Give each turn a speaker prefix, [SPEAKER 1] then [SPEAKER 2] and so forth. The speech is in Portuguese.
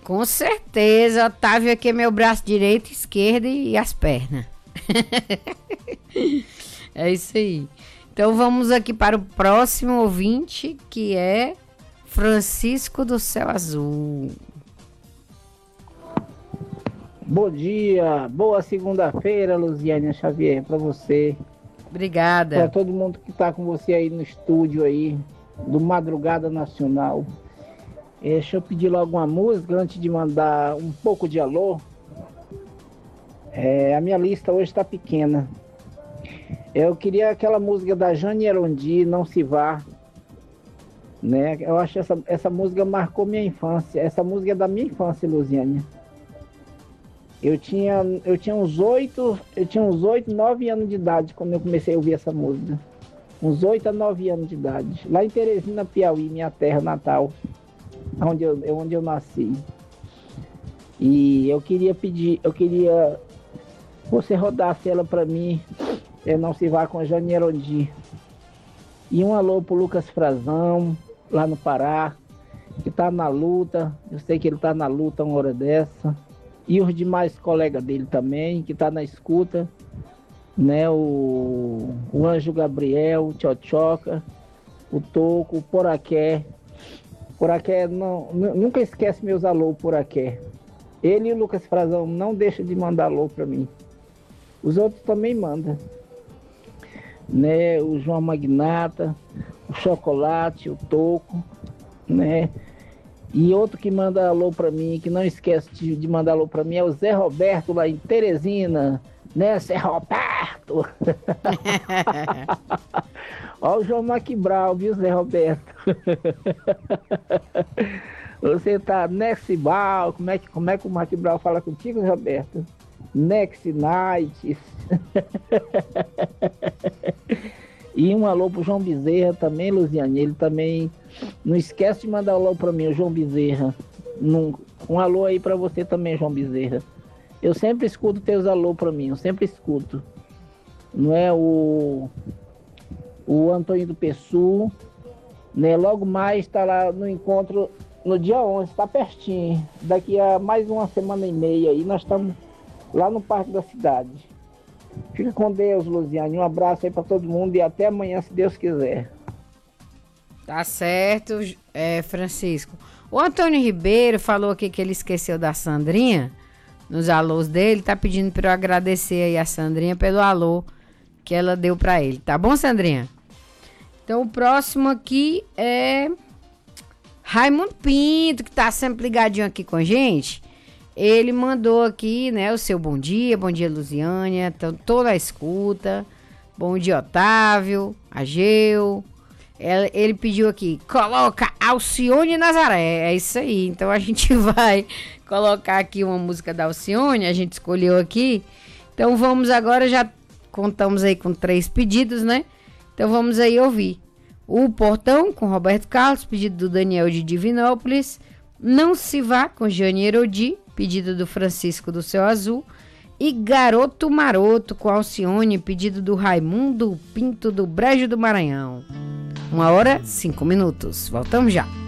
[SPEAKER 1] Com certeza, Otávio aqui é meu braço direito, esquerdo e as pernas. É isso aí. Então vamos aqui para o próximo ouvinte, que é Francisco do Céu Azul.
[SPEAKER 2] Bom dia, boa segunda-feira, Luziane Xavier, para você, para
[SPEAKER 1] Obrigada.
[SPEAKER 2] todo mundo que está com você aí no estúdio aí, do Madrugada Nacional. Deixa eu pedir logo uma música antes de mandar um pouco de alô. A minha lista hoje está pequena. Eu queria aquela música da Jane Erondi, Não Se Vá, né? Eu acho que essa música marcou minha infância. Essa música é da minha infância, Luziane. Eu tinha uns 8, 9 anos de idade quando eu comecei a ouvir essa música. Uns 8 a 9 anos de idade. Lá em Teresina, Piauí, minha terra natal, onde eu nasci. E eu queria você rodasse ela para mim, Não Se Vá, com a Jane Erondi. E um alô pro Lucas Frazão, lá no Pará, que tá na luta. Eu sei que ele tá na luta uma hora dessa. E os demais colegas dele também, que tá na escuta, né? O Anjo Gabriel, o Tchotchoca, o Toco, o Poraqué. Poraqué nunca esquece meus alô, Poraqué. Ele e o Lucas Frazão não deixam de mandar alô para mim. Os outros também mandam, né? O João Magnata, o Chocolate, o Toco, né? E outro que manda alô para mim, que não esquece de mandar alô para mim, é o Zé Roberto, lá em Teresina, né? Zé Roberto! Ó o João Maquibral, viu, Zé Roberto? Você tá Nexibal, como é que o Maquibral fala contigo, Zé Roberto? Next Nights. E um alô pro João Bezerra também, Luziane. Ele também não esquece de mandar alô pra mim, o João Bezerra. Um alô aí pra você também, João Bezerra. Eu sempre escuto teus alô pra mim, eu sempre escuto. Não é o Antônio do Pessu, né? Logo mais tá lá no encontro no dia 11, tá pertinho. Daqui a mais uma semana e meia aí nós estamos lá no Parque da Cidade. Fica com Deus, Luziane. Um abraço aí pra todo mundo e até amanhã, se Deus quiser.
[SPEAKER 1] Tá certo, Francisco. O Antônio Ribeiro falou aqui que ele esqueceu da Sandrinha nos alôs dele. Tá pedindo pra eu agradecer aí a Sandrinha pelo alô que ela deu pra ele. Tá bom, Sandrinha? Então, o próximo aqui é Raimundo Pinto, que tá sempre ligadinho aqui com a gente. Ele mandou aqui, né, o seu bom dia Luziânia, então toda a escuta, bom dia Otávio, Ageu, ele pediu aqui, coloca Alcione Nazaré, é isso aí, então a gente vai colocar aqui uma música da Alcione, a gente escolheu aqui, então vamos agora, já contamos aí com 3 pedidos, né, então vamos aí ouvir O Portão com Roberto Carlos, pedido do Daniel de Divinópolis, Não Se Vá com Jane Erodi, pedido do Francisco do Céu Azul, e Garoto Maroto com Alcione, pedido do Raimundo Pinto do Brejo do Maranhão. 1h05. Voltamos já.